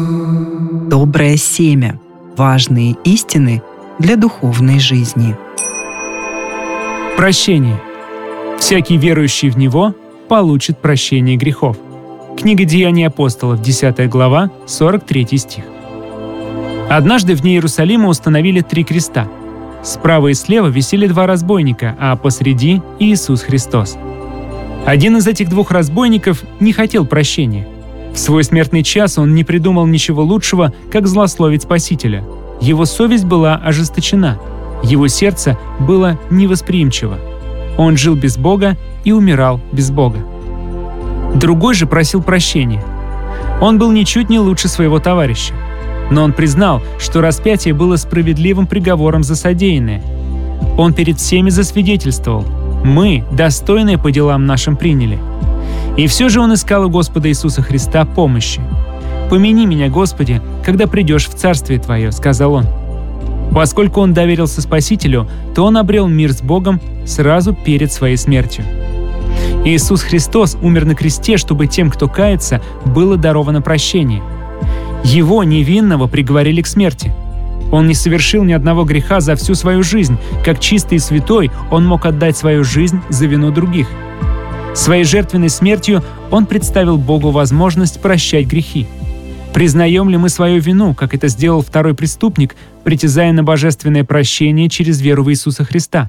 Доброе семя. Важные истины для духовной жизни. Прощение. Всякий верующий в Него получит прощение грехов. Книга Деяний апостолов, 10 глава, 43 стих. Однажды вне Иерусалима установили 3 креста. Справа и слева висели 2 разбойника, а посреди — Иисус Христос. Один из этих 2 разбойников не хотел прощения. В свой смертный час он не придумал ничего лучшего, как злословить Спасителя. Его совесть была ожесточена, его сердце было невосприимчиво. Он жил без Бога и умирал без Бога. Другой же просил прощения. Он был ничуть не лучше своего товарища. Но он признал, что распятие было справедливым приговором за содеянное. Он перед всеми засвидетельствовал: «Мы, достойные по делам нашим, приняли». И все же он искал у Господа Иисуса Христа помощи. «Помяни меня, Господи, когда придешь в Царствие Твое», — сказал он. Поскольку он доверился Спасителю, то он обрел мир с Богом сразу перед своей смертью. Иисус Христос умер на кресте, чтобы тем, кто кается, было даровано прощение. Его, невинного, приговорили к смерти. Он не совершил ни одного греха за всю свою жизнь. Как чистый и святой, он мог отдать свою жизнь за вину других. Своей жертвенной смертью он представил Богу возможность прощать грехи. Признаем ли мы свою вину, как это сделал второй преступник, притязая на божественное прощение через веру в Иисуса Христа?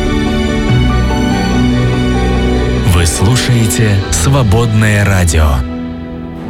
Вы слушаете «Свободное радио».